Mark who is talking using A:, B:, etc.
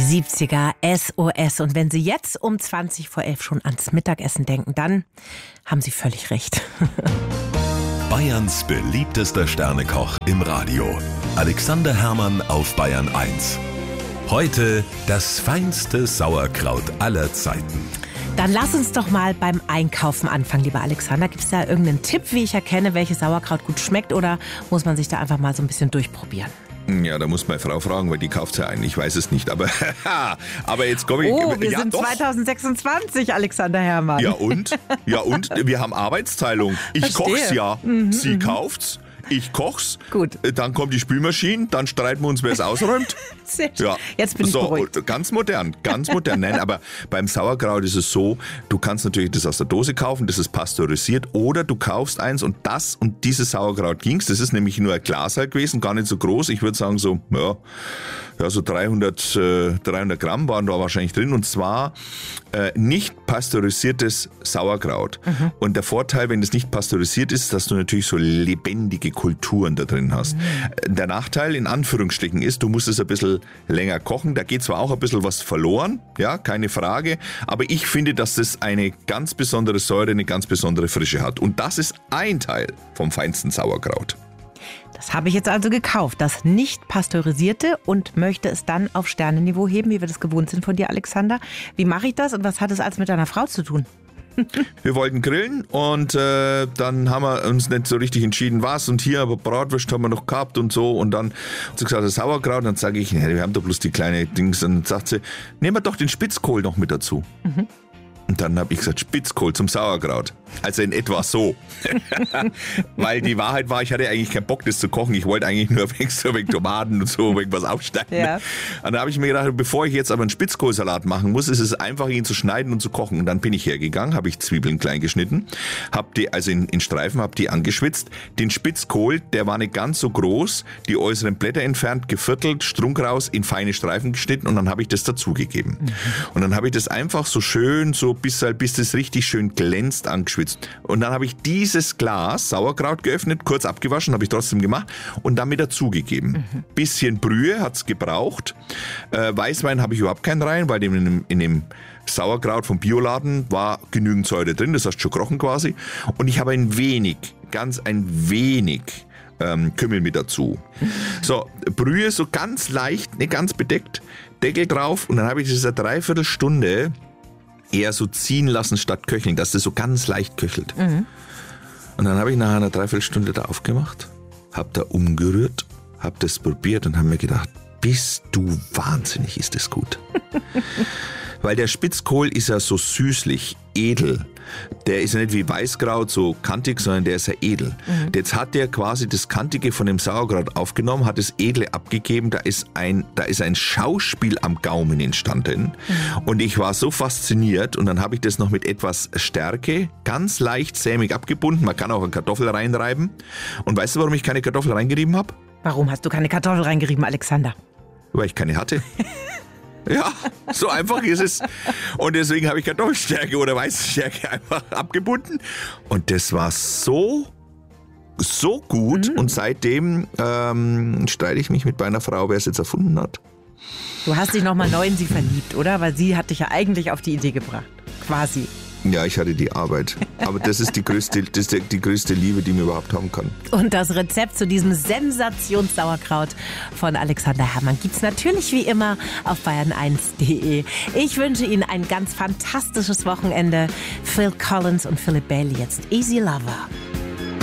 A: 70er SOS. Und wenn Sie jetzt um 11:20 schon ans Mittagessen denken, dann haben Sie völlig recht.
B: Bayerns beliebtester Sternekoch im Radio. Alexander Herrmann auf Bayern 1. Heute das feinste Sauerkraut aller Zeiten.
A: Dann lass uns doch mal beim Einkaufen anfangen, lieber Alexander. Gibt es da irgendeinen Tipp, wie ich erkenne, welches Sauerkraut gut schmeckt, oder muss man sich da einfach mal so ein bisschen durchprobieren?
C: Ja, da muss meine Frau fragen, weil die kauft es ja ein. Ich weiß es nicht, aber jetzt komme ich...
A: Oh, wir
C: ja,
A: sind
C: doch.
A: 2026, Alexander Herrmann.
C: Ja und? Wir haben Arbeitsteilung. Ich koch's ja. Sie kauft's. Ich koch's.
A: Gut.
C: Dann kommt die Spülmaschine, dann streiten wir uns, wer es ausräumt.
A: Sehr schön.
C: Ja.
A: Jetzt bin ich beruhigt.
C: Ganz modern. Nein, aber beim Sauerkraut ist es so, du kannst natürlich das aus der Dose kaufen, das ist pasteurisiert, oder du kaufst eins und dieses Sauerkraut ging's. Das ist nämlich nur ein Glas halt gewesen, gar nicht so groß. Ich würde sagen so 300 Gramm waren da wahrscheinlich drin, und zwar nicht pasteurisiertes Sauerkraut. Und der Vorteil, wenn das nicht pasteurisiert ist, dass du natürlich so lebendige Kulturen da drin hast. Der Nachteil in Anführungsstrichen ist, du musst es ein bisschen länger kochen. Da geht zwar auch ein bisschen was verloren, ja, keine Frage, aber ich finde, dass das eine ganz besondere Säure, eine ganz besondere Frische hat. Und das ist ein Teil vom feinsten Sauerkraut.
A: Das habe ich jetzt also gekauft, das nicht pasteurisierte, und möchte es dann auf Sternenniveau heben, wie wir das gewohnt sind von dir, Alexander. Wie mache ich das und was hat es alles mit deiner Frau zu tun?
C: Wir wollten grillen und dann haben wir uns nicht so richtig entschieden, was, und hier, aber Bratwurst haben wir noch gehabt und so, und dann hat sie gesagt, das Sauerkraut, und dann sage ich, wir haben doch bloß die kleine Dings, und dann sagt sie, nehmen wir doch den Spitzkohl noch mit dazu. Und dann habe ich gesagt, Spitzkohl zum Sauerkraut. Also in etwa so. Weil die Wahrheit war, ich hatte eigentlich keinen Bock, das zu kochen. Ich wollte eigentlich nur wegen Tomaten und so irgendwas aufschneiden. Ja. Und dann habe ich mir gedacht, bevor ich jetzt aber einen Spitzkohlsalat machen muss, ist es einfach, ihn zu schneiden und zu kochen. Und dann bin ich hergegangen, habe ich Zwiebeln klein geschnitten, habe die also in Streifen, habe die angeschwitzt. Den Spitzkohl, der war nicht ganz so groß, die äußeren Blätter entfernt, geviertelt, Strunk raus, in feine Streifen geschnitten, und dann habe ich das dazugegeben. Und dann habe ich das einfach so schön, so bis das richtig schön glänzt, angeschwitzt. Und dann habe ich dieses Glas Sauerkraut geöffnet, kurz abgewaschen, habe ich trotzdem gemacht, und dann mit dazugegeben. Bisschen Brühe hat's gebraucht. Weißwein habe ich überhaupt keinen rein, weil in dem Sauerkraut vom Bioladen war genügend Säure drin, das heißt schon krochen quasi. Und ich habe ganz ein wenig Kümmel mit dazu. So, Brühe so ganz leicht, nicht ganz bedeckt, Deckel drauf, und dann habe ich das eine Dreiviertelstunde eher so ziehen lassen statt köcheln, dass das so ganz leicht köchelt. Und dann habe ich nach einer Dreiviertelstunde da aufgemacht, habe da umgerührt, habe das probiert und habe mir gedacht, bist du wahnsinnig, ist das gut. Weil der Spitzkohl ist ja so süßlich, edel. Der ist ja nicht wie Weißkraut so kantig, sondern der ist ja edel. Jetzt hat der quasi das Kantige von dem Sauerkraut aufgenommen, hat das Edle abgegeben, da ist ein Schauspiel am Gaumen entstanden. Und ich war so fasziniert, und dann habe ich das noch mit etwas Stärke, ganz leicht sämig abgebunden. Man kann auch eine Kartoffel reinreiben. Und weißt du, warum ich keine Kartoffel reingerieben habe?
A: Warum hast du keine Kartoffel reingerieben, Alexander?
C: Weil ich keine hatte. Ja, so einfach ist es. Und deswegen habe ich Kartoffelstärke oder Weißstärke einfach abgebunden. Und das war so gut. Und seitdem streite ich mich mit meiner Frau, wer es jetzt erfunden hat.
A: Du hast dich nochmal neu in sie verliebt, oder? Weil sie hat dich ja eigentlich auf die Idee gebracht. Quasi.
C: Ja, ich hatte die Arbeit. Aber das ist die größte Liebe, die man überhaupt haben kann.
A: Und das Rezept zu diesem Sensationssauerkraut von Alexander Herrmann gibt's natürlich wie immer auf bayern1.de. Ich wünsche Ihnen ein ganz fantastisches Wochenende. Phil Collins und Philip Bailey jetzt. Easy Lover.